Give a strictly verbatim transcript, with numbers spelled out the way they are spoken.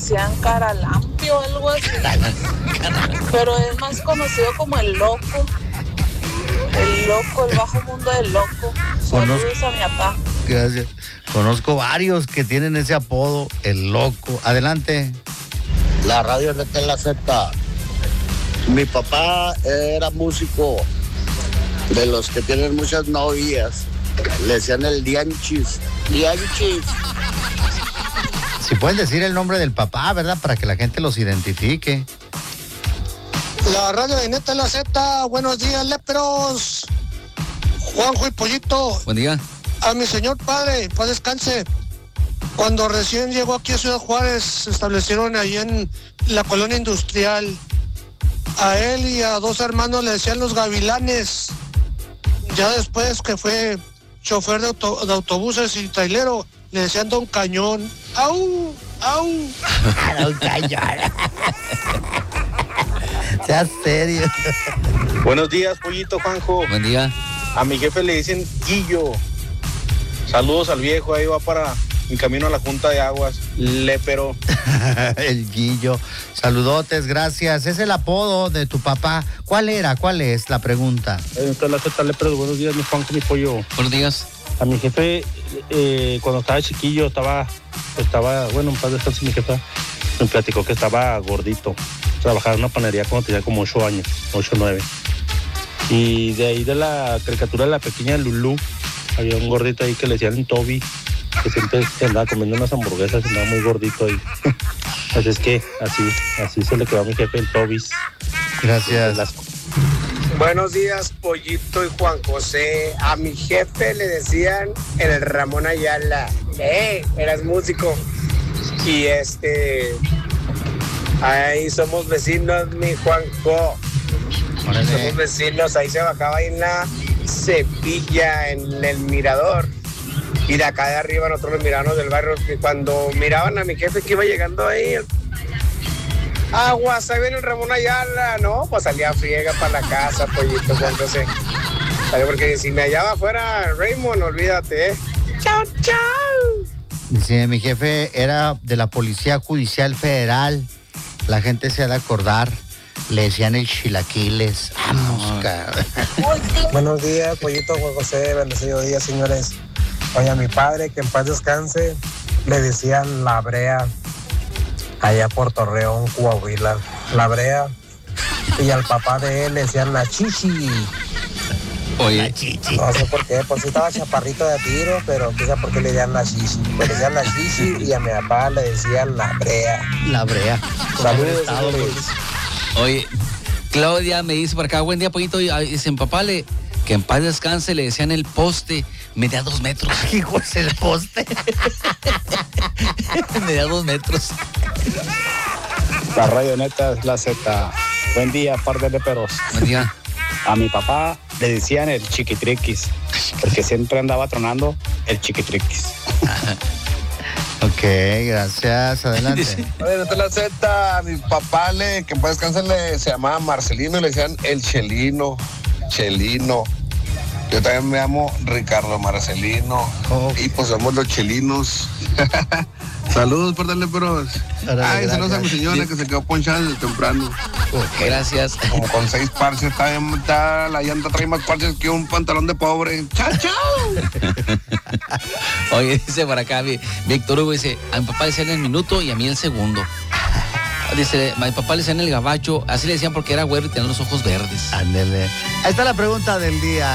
decían Caralampio o algo así. Pero es más conocido como el loco. El loco, el bajo mundo del loco. Saludos a mi papá. Gracias. Conozco varios que tienen ese apodo, el loco. Adelante. La radio neta en la Z. Mi papá era músico de los que tienen muchas novias. Le decían el Dianchis. Dianchis. Si pueden decir el nombre del papá, ¿verdad? Para que la gente los identifique. La radio de neta en la Z. Buenos días, léperos. Juanjo y Pollito. Buen día. A mi señor padre, paz descanse. Cuando recién llegó aquí a Ciudad Juárez, se establecieron ahí en la colonia industrial. A él y a dos hermanos le decían los gavilanes. Ya después que fue chofer de, auto, de autobuses y trailero, le decían Don Cañón. ¡Au! ¡Au! Don Cañón. Sea serio. Buenos días, Pollito, Juanjo. Buen día. A mi jefe le dicen Guillo. Saludos al viejo, ahí va para mi camino a la Junta de Aguas. Lépero. El Guillo. Saludotes, gracias. Es el apodo de tu papá. ¿Cuál era? ¿Cuál es la pregunta? Entonces la Z Lépero, buenos días, mi Juanjo, mi pollo. Buenos días. A mi jefe, eh, cuando estaba chiquillo, estaba, estaba, bueno, en paz descanse mi jefa, me platicó que estaba gordito. Trabajaba en una panadería cuando tenía como ocho años, ocho o nueve. Y de ahí de la caricatura de la pequeña Lulú, había un gordito ahí que le decían Toby, que siempre andaba comiendo unas hamburguesas y andaba muy gordito ahí. Así es que así, así se le quedó a mi jefe el Tobis. Gracias. Las... Buenos días, Pollito y Juan José. A mi jefe le decían el Ramón Ayala. ¡Eh! Eras músico. Y este... Ahí somos vecinos, mi Juanjo. Órale. Somos vecinos. Ahí se bajaba ahí en la Cepilla, en el mirador. Y de acá de arriba nosotros los mirábamos del barrio. Que cuando miraban a mi jefe que iba llegando ahí... Aguas, ahí viene el Ramón Ayala, ¿no? Pues salía friega para la casa, Pollito, Juan José. Porque si me hallaba afuera, Raymond, olvídate, ¿eh? ¡Chao, chao! Dice, mi jefe era de la Policía Judicial Federal. La gente se ha de acordar. Le decían el Chilaquiles. Vamos, cabrón. Buenos días, Pollito, Juan José. Bendecido día, señores. Oye, a mi padre, que en paz descanse, le decían La Brea. Allá por Torreón, Coahuila, La Brea. Y al papá de él le decían La Chichi. Oye. La Chichi. No sé por qué, pues sí estaba chaparrito de tiro, pero quizá por qué le decían La Chichi. Le decían La Chichi y a mi papá le decían La Brea. La Brea. Saludos, Estado, señores. Oye, Claudia me dice por acá, buen día, Pollito. Y dice, en papá, le, que en paz descanse, le decían el poste. Medía dos metros. Hijo, es el poste. Medía dos metros. La radio neta es la Z. Buen día, par de léperos. Buen día. A mi papá le decían el Chiquitriquis, porque siempre andaba tronando el Chiquitriquis. Ok, gracias. Adelante. Oye, neta es la Z. A mi papá, le, que en paz descanse, le, se llamaba Marcelino y le decían el Chelino. Chelino. Yo también me llamo Ricardo Marcelino. Oh. Y pues somos los chelinos. Saludos, perdón, pero. Ay, saludos a mi señora que se quedó ponchada desde temprano. Okay. Gracias. Como con seis parches, está, bien, está la llanta trae más parches que un pantalón de pobre. ¡Chao, chao! Oye, dice por acá, Víctor Hugo dice, a mi papá le decían el minuto y a mí el segundo. Dice, a mi papá le decían el gabacho, así le decían porque era güero y tenía los ojos verdes. Ándele. Ahí está la pregunta del día.